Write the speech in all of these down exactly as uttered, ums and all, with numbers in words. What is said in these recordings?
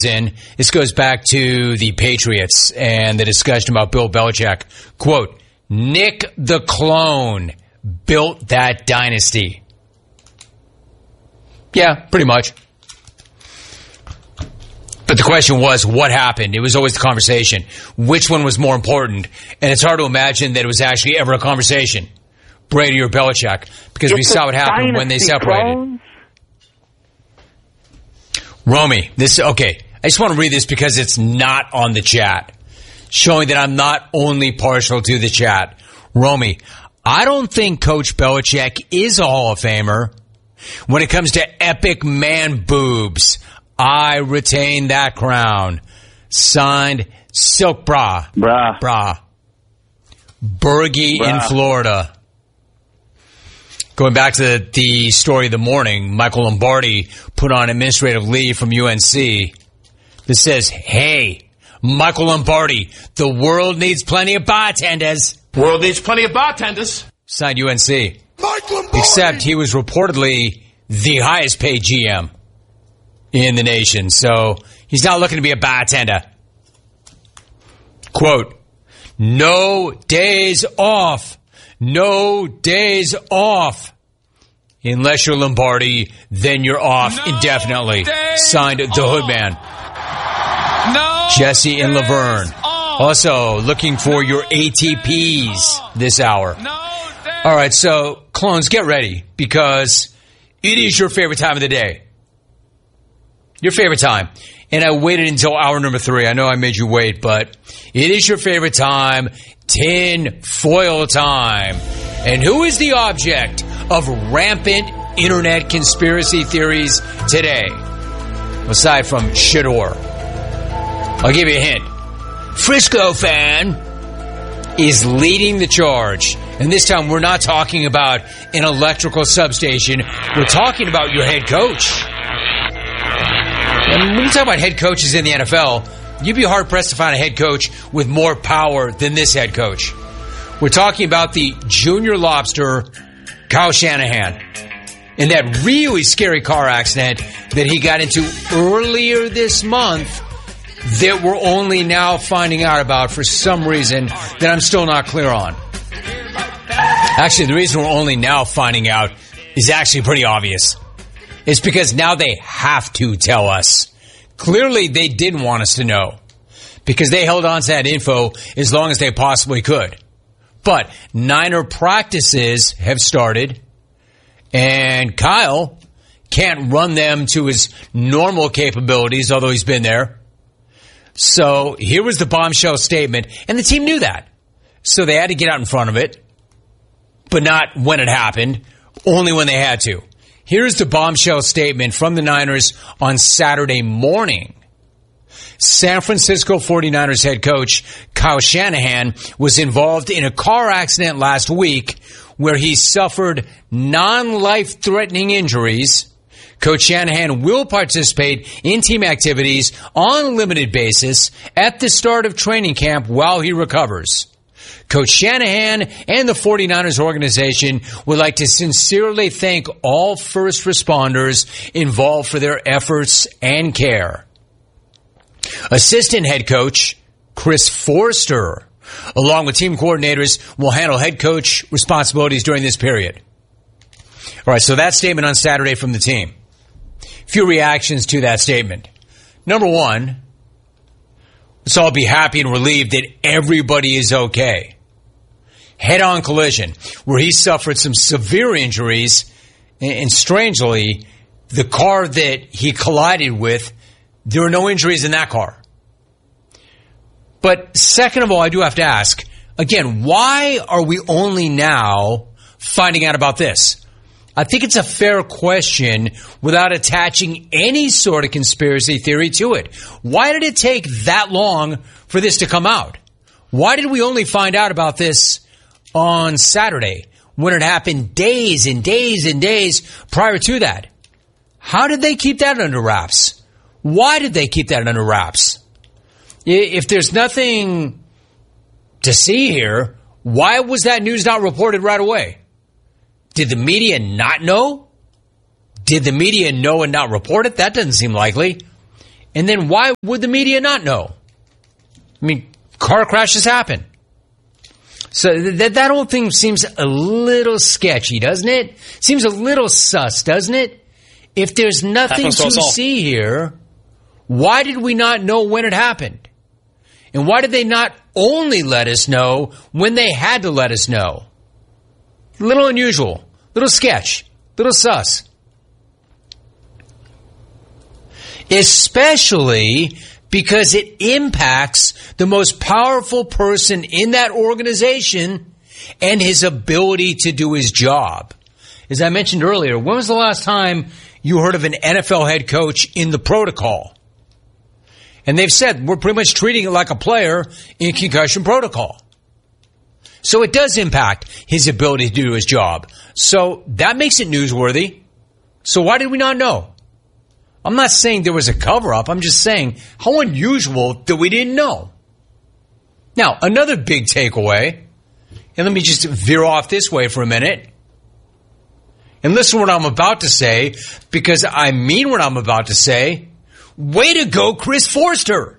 in. This goes back to the Patriots and the discussion about Bill Belichick. Quote, Nick the clone built that dynasty. Yeah, pretty much. But the question was, what happened? It was always the conversation. Which one was more important? And it's hard to imagine that it was actually ever a conversation, Brady or Belichick, because it's we saw what happened when they separated. Clones? Romy, this, okay, I just want to read this because it's not on the chat, showing that I'm not only partial to the chat. Romy, I don't think Coach Belichick is a Hall of Famer. When it comes to epic man boobs, I retain that crown. Signed, Silk Bra. Bra. Bra. Bergie Bra. in Florida. Going back to the, the story of the morning, Michael Lombardi put on administrative leave from U N C. This says, hey, Michael Lombardi, the world needs plenty of bartenders. World needs plenty of bartenders. Signed U N C. Mike Lombardi. Except he was reportedly the highest paid G M in the nation. So he's not looking to be a bartender. Quote, no days off. No days off. Unless you're Lombardi, then you're off no indefinitely. Signed the Hoodman. No Jesse and Laverne. Off. Also looking for your A T Ps this hour. No All right, so clones, get ready because it is your favorite time of the day. Your favorite time. And I waited until hour number three. I know I made you wait, but it is your favorite time. Tin foil time. And who is the object of rampant internet conspiracy theories today? Aside from Shador. I'll give you a hint. Frisco fan is leading the charge. And this time we're not talking about an electrical substation. We're talking about your head coach. And when you talk about head coaches in the N F L, you'd be hard-pressed to find a head coach with more power than this head coach. We're talking about the junior lobster, Kyle Shanahan, and that really scary car accident that he got into earlier this month that we're only now finding out about for some reason that I'm still not clear on. Actually, the reason we're only now finding out is actually pretty obvious. It's because now they have to tell us. Clearly, they didn't want us to know because they held on to that info as long as they possibly could. But Niner practices have started, and Kyle can't run them to his normal capabilities, although he's been there. So here was the bombshell statement, and the team knew that. So they had to get out in front of it, but not when it happened, only when they had to. Here's the bombshell statement from the Niners on Saturday morning. San Francisco forty-niners head coach Kyle Shanahan was involved in a car accident last week where he suffered non-life-threatening injuries. Coach Shanahan will participate in team activities on a limited basis at the start of training camp while he recovers. Coach Shanahan and the forty-niners organization would like to sincerely thank all first responders involved for their efforts and care. Assistant head coach Chris Forster, along with team coordinators, will handle head coach responsibilities during this period. All right, so that statement on Saturday from the team. Few reactions to that statement. Number one, let's all be happy and relieved that everybody is okay. Head-on collision, where he suffered some severe injuries, and strangely, the car that he collided with, there were no injuries in that car. But second of all, I do have to ask, again, why are we only now finding out about this? I think it's a fair question without attaching any sort of conspiracy theory to it. Why did it take that long for this to come out? Why did we only find out about this on Saturday when it happened days and days and days prior to that? How did they keep that under wraps? Why did they keep that under wraps? If there's nothing to see here, why was that news not reported right away? Did the media not know? Did the media know and not report it? That doesn't seem likely. And then why would the media not know? I mean, car crashes happen. So th- that whole thing seems a little sketchy, doesn't it? Seems a little sus, doesn't it? If there's nothing to see here, why did we not know when it happened? And why did they not only let us know when they had to let us know? A little unusual, little sketch, little sus. Especially because it impacts the most powerful person in that organization and his ability to do his job. As I mentioned earlier, when was the last time you heard of an N F L head coach in the protocol? And they've said we're pretty much treating it like a player in concussion protocol. So it does impact his ability to do his job. So that makes it newsworthy. So why did we not know? I'm not saying there was a cover-up. I'm just saying how unusual that we didn't know. Now, another big takeaway, and let me just veer off this way for a minute, and listen to what I'm about to say, because I mean what I'm about to say. Way to go, Chris Forster.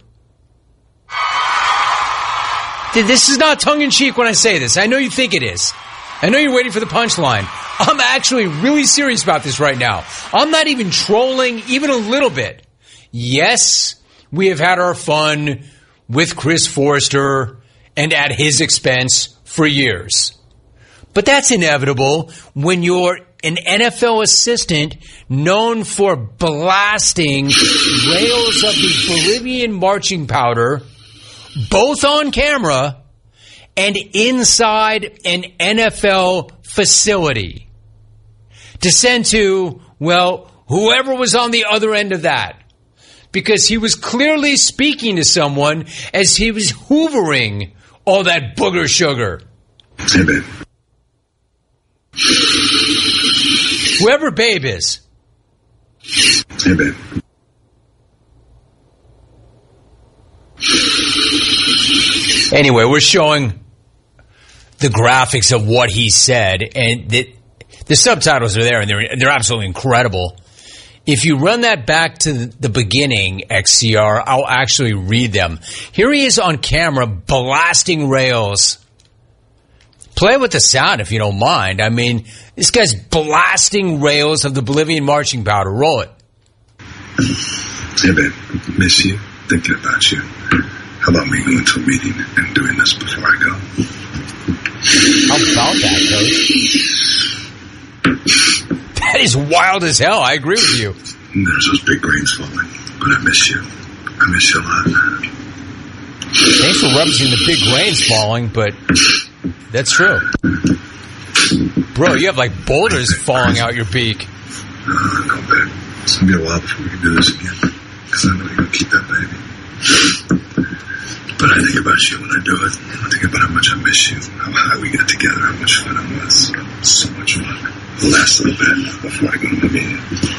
This is not tongue-in-cheek when I say this. I know you think it is. I know you're waiting for the punchline. I'm actually really serious about this right now. I'm not even trolling even a little bit. Yes, we have had our fun with Chris Forster and at his expense for years. But that's inevitable when you're an N F L assistant known for blasting rails of the Bolivian marching powder, both on camera and inside an N F L facility, to send to, well, whoever was on the other end of that. Because he was clearly speaking to someone as he was hoovering all that booger sugar. Hey, babe. Whoever Babe is. Hey, babe. Anyway, we're showing the graphics of what he said, and the, the subtitles are there, and they're, they're absolutely incredible. If you run that back to the beginning, X C R, I'll actually read them. Here he is on camera blasting rails. Play with the sound if you don't mind. I mean, this guy's blasting rails of the Bolivian marching powder. Roll it. Hey, babe. Miss you. Thinking about you. How about me going to a meeting and doing this before I go? How about that, Coach? That is wild as hell. I agree with you. There's those big rains falling, but I miss you. I miss you a lot. Thanks for referencing the big rains falling, but that's true. Bro, you have like boulders falling out your beak. Uh, no, babe. It's going to be a while before we can do this again, because I know you're going to keep that baby. But I think about you when I do it. I think about how much I miss you, how high we got together, how much fun it was. So much fun. The last little bit before I go to the meeting.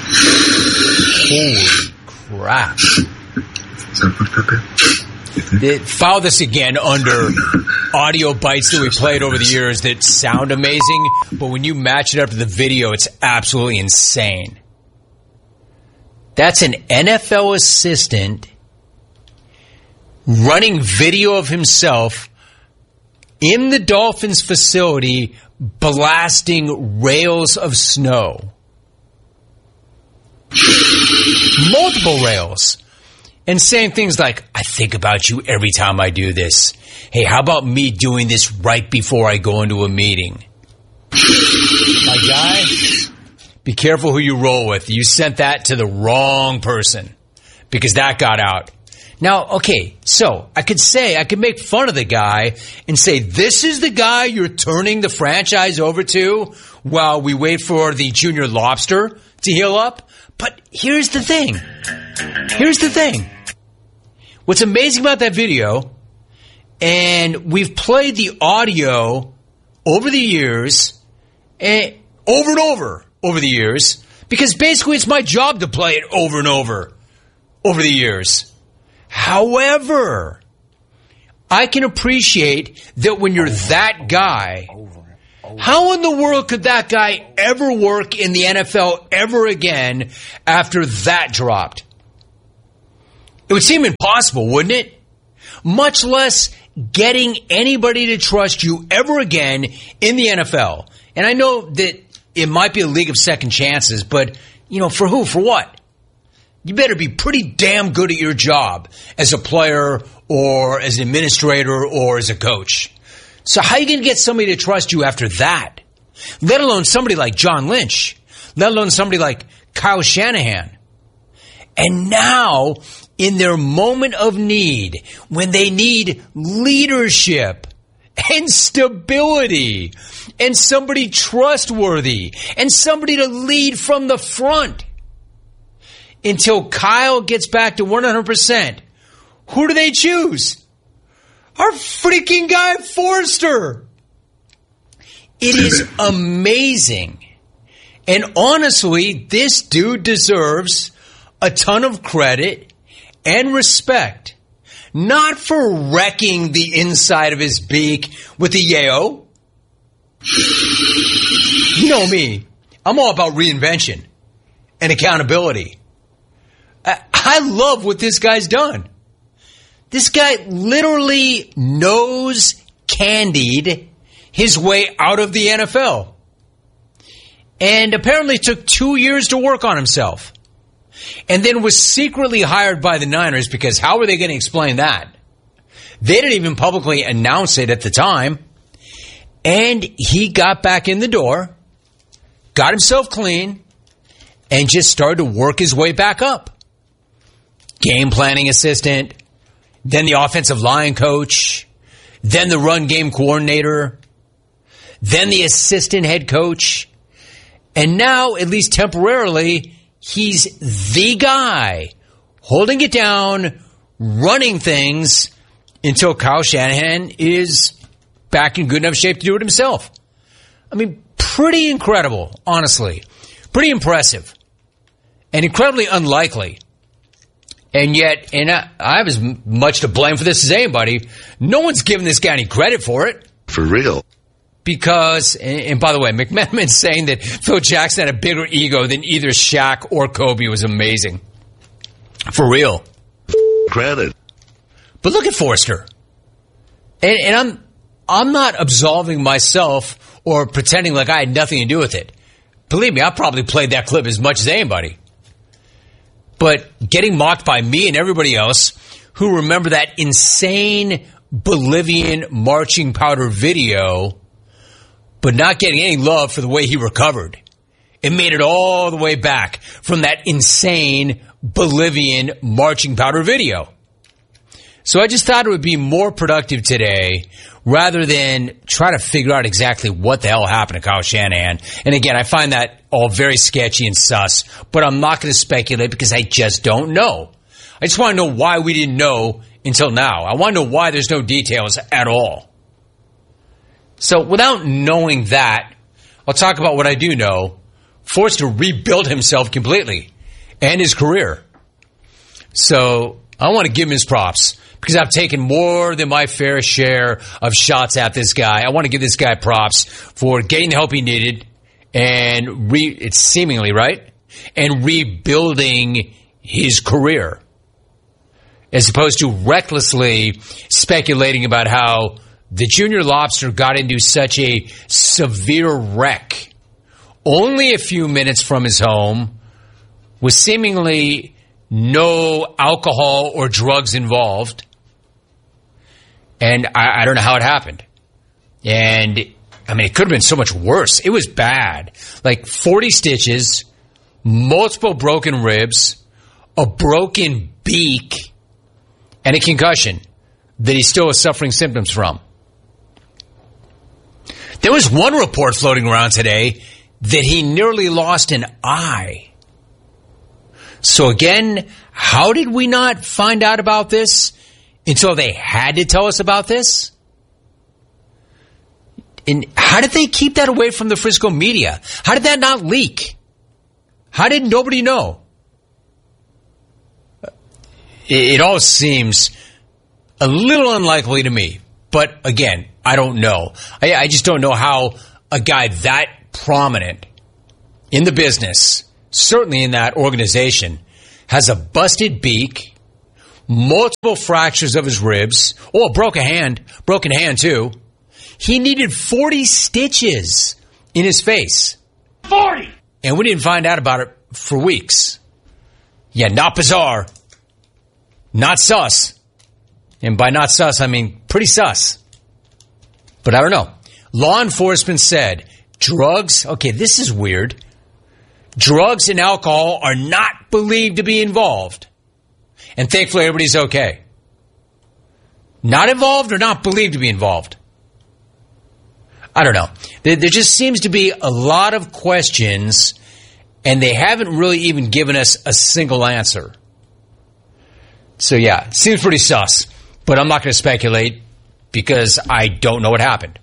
Holy crap. Is that fucked up, babe? It, file this again under audio bites that we played over the years that sound amazing, but when you match it up to the video, it's absolutely insane. That's an N F L assistant running video of himself in the Dolphins facility blasting rails of snow. Multiple rails. And saying things like, I think about you every time I do this. Hey, how about me doing this right before I go into a meeting? My guy, be careful who you roll with. You sent that to the wrong person because that got out. Now, okay, so I could say, I could make fun of the guy and say, this is the guy you're turning the franchise over to while we wait for the Junior Lobster to heal up. But here's the thing. Here's the thing. What's amazing about that video, and we've played the audio over the years, and over and over over the years, because basically it's my job to play it over and over over the years. However, I can appreciate that when you're that guy, how in the world could that guy ever work in the N F L ever again after that dropped? It would seem impossible, wouldn't it? Much less getting anybody to trust you ever again in the N F L. And I know that it might be a league of second chances, but, you know, for who? For what? You better be pretty damn good at your job as a player or as an administrator or as a coach. So how are you going to get somebody to trust you after that? Let alone somebody like John Lynch. Let alone somebody like Kyle Shanahan. And now, in their moment of need, when they need leadership and stability and somebody trustworthy and somebody to lead from the front, until Kyle gets back to one hundred percent, who do they choose? Our freaking guy, Forster. It is amazing. And honestly, this dude deserves a ton of credit and respect. Not for wrecking the inside of his beak with the yayo. You know me. I'm all about reinvention and accountability. I, I love what this guy's done. This guy literally nose candied his way out of the N F L. And apparently took two years to work on himself. And then was secretly hired by the Niners, because how were they going to explain that? They didn't even publicly announce it at the time. And he got back in the door, got himself clean, and just started to work his way back up. Game planning assistant, then the offensive line coach, then the run game coordinator, then the assistant head coach. And now, at least temporarily, he's the guy holding it down, running things until Kyle Shanahan is back in good enough shape to do it himself. I mean, pretty incredible, honestly. Pretty impressive. And incredibly unlikely. And yet, and I, I have as much to blame for this as anybody, no one's giving this guy any credit for it. For real. Because, and by the way, McMenamin saying that Phil Jackson had a bigger ego than either Shaq or Kobe was amazing. For real. Credit. But look at Forster. And, and I'm I'm not absolving myself or pretending like I had nothing to do with it. Believe me, I probably played that clip as much as anybody. But getting mocked by me and everybody else who remember that insane Bolivian marching powder video, but not getting any love for the way he recovered. It made it all the way back from that insane Bolivian marching powder video. So I just thought it would be more productive today rather than try to figure out exactly what the hell happened to Kyle Shanahan. And again, I find that all very sketchy and sus, but I'm not going to speculate because I just don't know. I just want to know why we didn't know until now. I want to know why there's no details at all. So without knowing that, I'll talk about what I do know. Forced to rebuild himself completely and his career. So I want to give him his props because I've taken more than my fair share of shots at this guy. I want to give this guy props for getting the help he needed and re, it's seemingly right, and rebuilding his career. As opposed to recklessly speculating about how the Junior Lobster got into such a severe wreck only a few minutes from his home with seemingly no alcohol or drugs involved. And I, I don't know how it happened. And, I mean, it could have been so much worse. It was bad. Like forty stitches, multiple broken ribs, a broken beak, and a concussion that he still is suffering symptoms from. There was one report floating around today that he nearly lost an eye. So again, how did we not find out about this until they had to tell us about this? And how did they keep that away from the Frisco media? How did that not leak? How did nobody know? It, it all seems a little unlikely to me. But again, I don't know. I, I just don't know how a guy that prominent in the business, certainly in that organization, has a busted beak, multiple fractures of his ribs. Oh, broke a hand, broken hand too. He needed forty stitches in his face. forty! And we didn't find out about it for weeks. Yeah, not bizarre. Not sus. And by not sus, I mean pretty sus. But I don't know. Law enforcement said drugs, okay, this is weird. Drugs and alcohol are not believed to be involved. And thankfully, everybody's okay. Not involved or not believed to be involved? I don't know. There, there just seems to be a lot of questions, and they haven't really even given us a single answer. So, yeah, seems pretty sus. But I'm not going to speculate because I don't know what happened.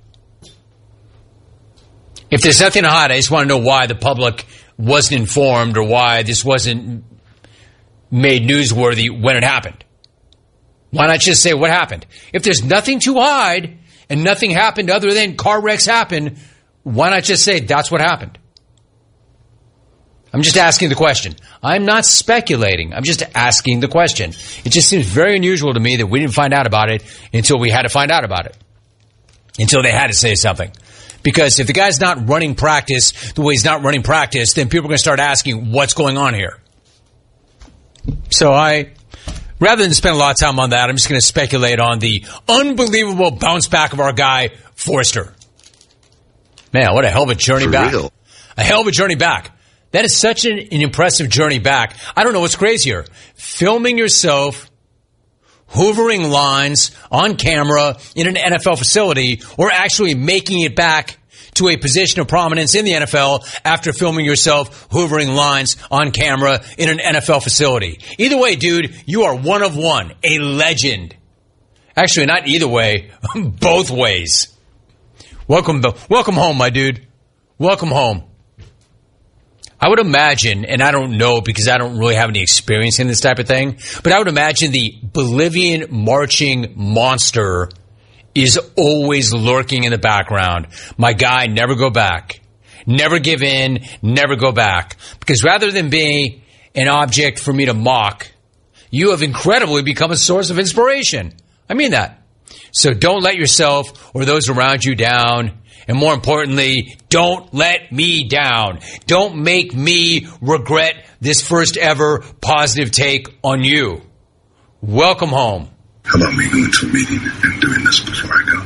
If there's nothing to hide, I just want to know why the public wasn't informed or why this wasn't made newsworthy when it happened. Why not just say what happened? If there's nothing to hide and nothing happened other than car wrecks happen, why not just say that's what happened? I'm just asking the question. I'm not speculating. I'm just asking the question. It just seems very unusual to me that we didn't find out about it until we had to find out about it. Until they had to say something. Because if the guy's not running practice the way he's not running practice, then people are going to start asking what's going on here. So I, rather than spend a lot of time on that, I'm just going to speculate on the unbelievable bounce back of our guy, Forster. Man, what a hell of a journey For back. real. A hell of a journey back. That is such an, an impressive journey back. I don't know what's crazier. Filming yourself hoovering lines on camera in an N F L facility, or actually making it back to a position of prominence in the N F L after filming yourself hoovering lines on camera in an N F L facility. Either way, dude, you are one of one, a legend. Actually, not either way, both ways. Welcome, welcome home, my dude. Welcome home. I would imagine, and I don't know because I don't really have any experience in this type of thing, but I would imagine the Bolivian marching monster is always lurking in the background. My guy, never go back. Never give in, never go back. Because rather than being an object for me to mock, you have incredibly become a source of inspiration. I mean that. So don't let yourself or those around you down. And more importantly, don't let me down. Don't make me regret this first ever positive take on you. Welcome home. How about me going to a meeting and doing this before I go?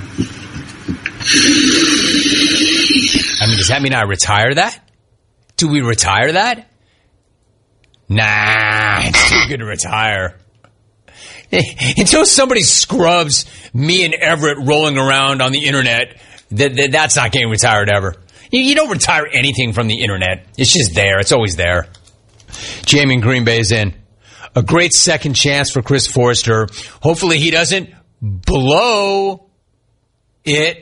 I mean, does that mean I retire that? Do we retire that? Nah, it's too good to retire. Until somebody scrubs me and Everett rolling around on the internet, that, that that's not getting retired ever. You, you don't retire anything from the internet. It's just there. It's always there. Jamie in Green Bay's in. A great second chance for Chris Forster. Hopefully he doesn't blow it.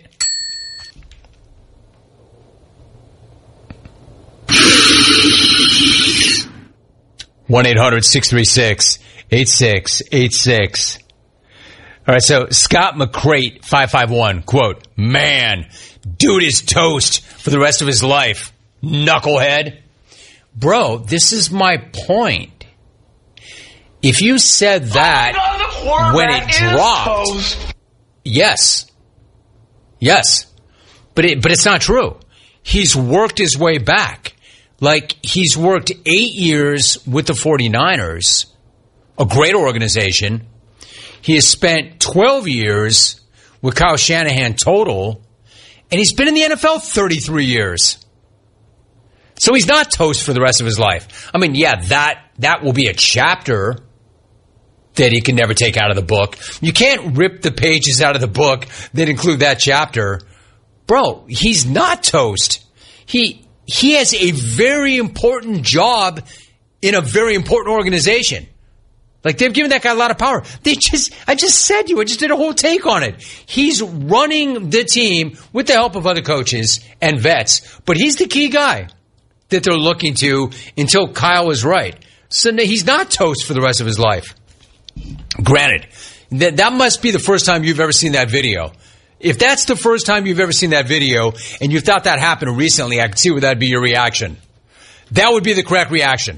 one eight hundred six three six eight six eight six. All right, so Scott McCrate, five five one, quote, man, dude is toast for the rest of his life. Knucklehead. Bro, this is my point. If you said that when it dropped, yes, yes, but it, but it's not true. He's worked his way back. Like, he's worked eight years with the 49ers, a great organization. He has spent twelve years with Kyle Shanahan total, and he's been in the N F L thirty-three years. So he's not toast for the rest of his life. I mean, yeah, that that will be a chapter that he can never take out of the book. You can't rip the pages out of the book that include that chapter. Bro, he's not toast. He he has a very important job in a very important organization. Like, they've given that guy a lot of power. They just, I just said to you, I just did a whole take on it. He's running the team with the help of other coaches and vets, but he's the key guy that they're looking to until Kyle is right. So he's not toast for the rest of his life. Granted, that, that must be the first time you've ever seen that video. If that's the first time you've ever seen that video and you thought that happened recently, I can see where that'd be your reaction. That would be the correct reaction.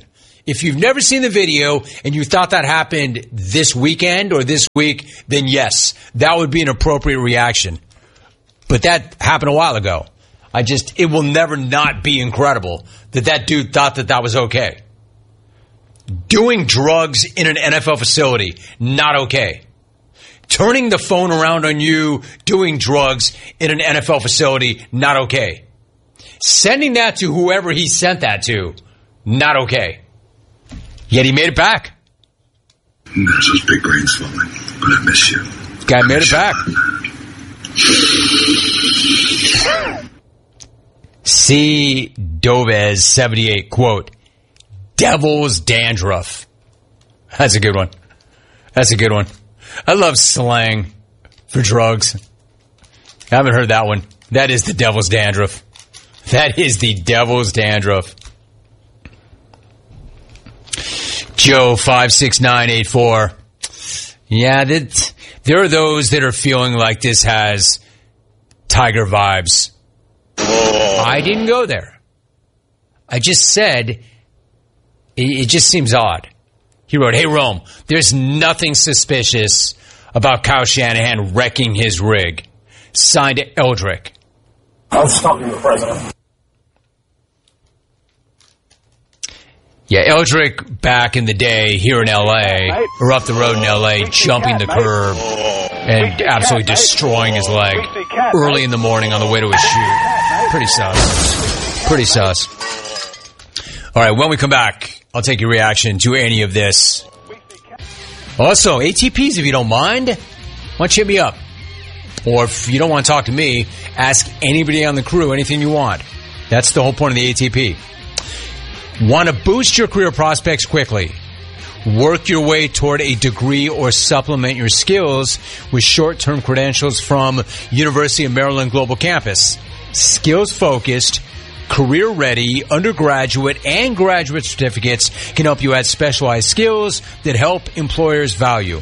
if you've never seen the video and you thought that happened this weekend or this week, then yes, that would be an appropriate reaction. But that happened a while ago. I just, it will never not be incredible that that dude thought that that was okay. Doing drugs in an N F L facility, not okay. Turning the phone around on you, doing drugs in an N F L facility, not okay. Sending that to whoever he sent that to, not okay. Yet he made it back. There's those big brains falling, but I miss you. Guy made it back. C. Dovez seventy-eight, quote, devil's dandruff. That's a good one. That's a good one. I love slang for drugs. I haven't heard that one. That is the devil's dandruff. That is the devil's dandruff. Joe five six nine eight four. Yeah, that, there are those that are feeling like this has Tiger vibes. I didn't go there. I just said it, it just seems odd. He wrote, hey, Rome, there's nothing suspicious about Kyle Shanahan wrecking his rig. Signed Eldrick. I was talking to the president. Yeah, Eldrick back in the day here in L A, or up the road in L A, jumping the curb and absolutely destroying his leg early in the morning on the way to his shoot. Pretty sus. Pretty sus. All right, when we come back, I'll take your reaction to any of this. Also, A T Ps, if you don't mind, why don't you hit me up? Or if you don't want to talk to me, ask anybody on the crew anything you want. That's the whole point of the A T P. Want to boost your career prospects quickly? Work your way toward a degree or supplement your skills with short-term credentials from University of Maryland Global Campus. Skills-focused, career-ready, undergraduate and graduate certificates can help you add specialized skills that help employers value.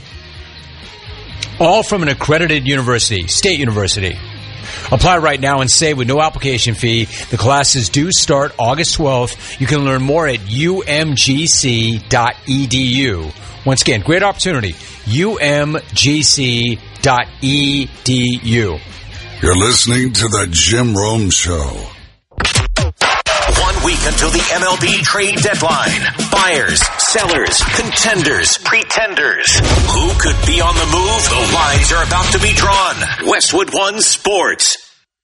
All from an accredited university, state university. Apply right now and save with no application fee. The classes do start August twelfth. You can learn more at U M G C dot E D U. Once again, great opportunity. U M G C dot E D U. You're listening to the Jim Rome Show. One week until the M L B trade deadline. Buyers, sellers, contenders, pretenders. Who could be on the move? The lines are about to be drawn. Westwood One Sports.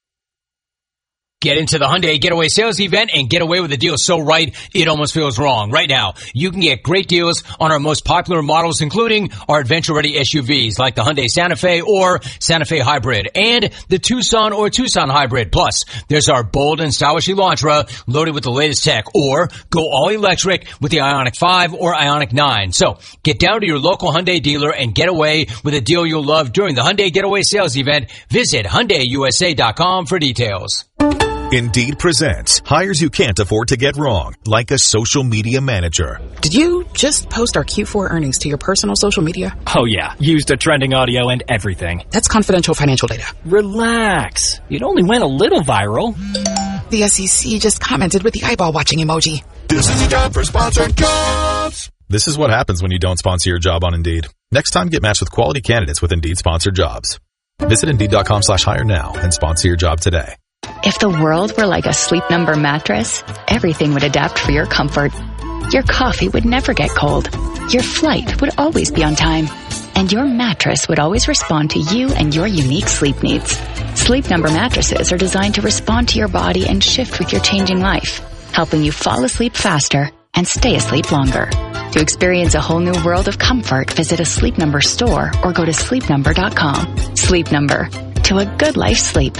Get into the Hyundai Getaway Sales Event and get away with a deal so right, it almost feels wrong. Right now, you can get great deals on our most popular models, including our adventure-ready S U Vs like the Hyundai Santa Fe or Santa Fe Hybrid and the Tucson or Tucson Hybrid. Plus, there's our bold and stylish Elantra loaded with the latest tech, or go all-electric with the Ioniq five or Ioniq nine. So, get down to your local Hyundai dealer and get away with a deal you'll love during the Hyundai Getaway Sales Event. Visit Hyundai U S A dot com for details. Indeed presents hires you can't afford to get wrong, like a social media manager. Did you just post our Q four earnings to your personal social media? Oh yeah, used a trending audio and everything. That's confidential financial data. Relax. It only went a little viral. The S E C just commented with the eyeball watching emoji. This is a job for sponsored jobs. This is what happens when you don't sponsor your job on Indeed. Next time, get matched with quality candidates with Indeed sponsored jobs. Visit Indeed.com slash hire now and sponsor your job today. If the world were like a Sleep Number mattress, everything would adapt for your comfort. Your coffee would never get cold. Your flight would always be on time. And your mattress would always respond to you and your unique sleep needs. Sleep Number mattresses are designed to respond to your body and shift with your changing life, helping you fall asleep faster and stay asleep longer. To experience a whole new world of comfort, visit a Sleep Number store or go to sleep number dot com. Sleep Number. To a good life's sleep.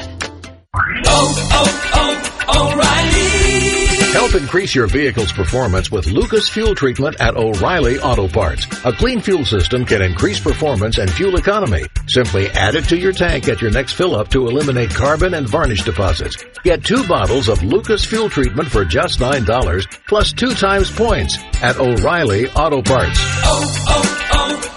Oh, oh, oh, O'Reilly. Help increase your vehicle's performance with Lucas Fuel Treatment at O'Reilly Auto Parts. A clean fuel system can increase performance and fuel economy. Simply add it to your tank at your next fill-up to eliminate carbon and varnish deposits. Get two bottles of Lucas Fuel Treatment for just nine dollars, plus two times points at O'Reilly Auto Parts. Oh,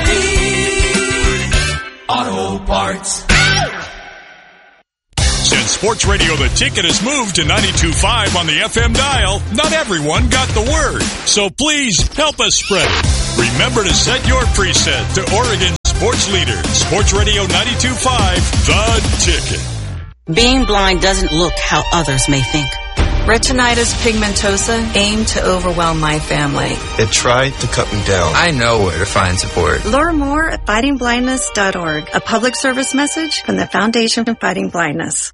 oh, oh, O'Reilly Auto Parts. Since Sports Radio The Ticket has moved to ninety-two point five on the F M dial, not everyone got the word. So please help us spread it. Remember to set your preset to Oregon sports leader, Sports Radio ninety-two point five, The Ticket. Being blind doesn't look how others may think. Retinitis pigmentosa aimed to overwhelm my family. It tried to cut me down. I know where to find support. Learn more at fighting blindness dot org. A public service message from the Foundation for Fighting Blindness.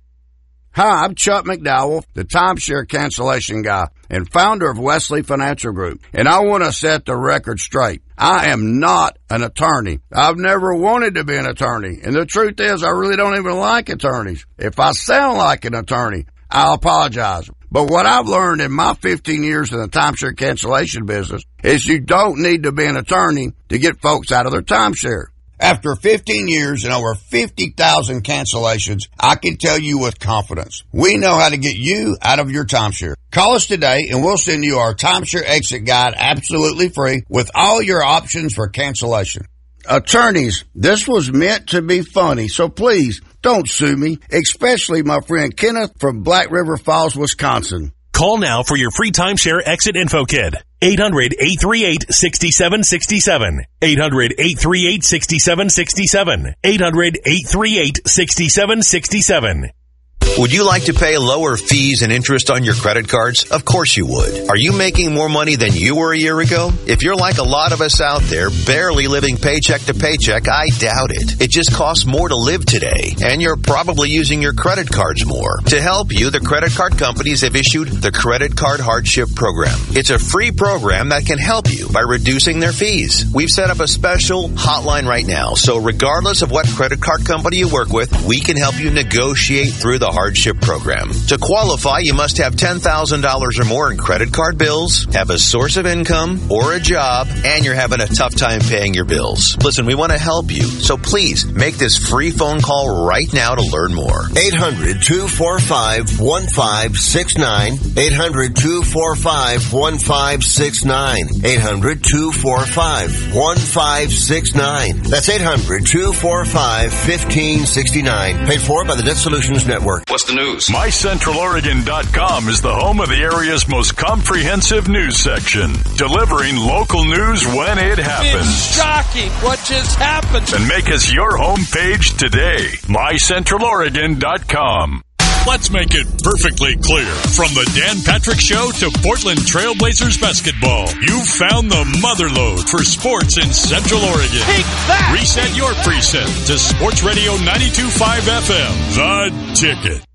Hi, I'm Chuck McDowell, the timeshare cancellation guy and founder of Wesley Financial Group. And I want to set the record straight. I am not an attorney. I've never wanted to be an attorney. And the truth is, I really don't even like attorneys. If I sound like an attorney, I'll apologize. But what I've learned in my fifteen years in the timeshare cancellation business is you don't need to be an attorney to get folks out of their timeshare. After fifteen years and over fifty thousand cancellations, I can tell you with confidence, we know how to get you out of your timeshare. Call us today and we'll send you our timeshare exit guide absolutely free with all your options for cancellation. Attorneys, this was meant to be funny, so please don't sue me, especially my friend Kenneth from Black River Falls, Wisconsin. Call now for your free timeshare exit info kit. eight hundred, eight three eight, six seven six seven. eight hundred, eight three eight, six seven six seven. eight hundred, eight three eight, six seven six seven. Would you like to pay lower fees and interest on your credit cards? Of course you would. Are you making more money than you were a year ago? If you're like a lot of us out there, barely living paycheck to paycheck, I doubt it. It just costs more to live today, and you're probably using your credit cards more. To help you, the credit card companies have issued the Credit Card Hardship Program. It's a free program that can help you by reducing their fees. We've set up a special hotline right now, so regardless of what credit card company you work with, we can help you negotiate through the hardship program. To qualify, you must have ten thousand dollars or more in credit card bills, have a source of income or a job, and you're having a tough time paying your bills. Listen, we want to help you, so please make this free phone call right now to learn more. eight hundred, two four five, one five six nine. eight hundred, two four five, one five six nine. eight hundred, two four five, one five six nine. That's eight hundred, two four five, one five six nine. Paid for by the Debt Solutions Network. What's the news? My Central Oregon dot com is the home of the area's most comprehensive news section, delivering local news when it happens. It's shocking what just happened. And make us your homepage today. My Central Oregon dot com. Let's make it perfectly clear. From the Dan Patrick Show to Portland Trailblazers basketball, you've found the motherlode for sports in Central Oregon. Take that! Reset your preset to Sports Radio ninety-two point five F M, The Ticket.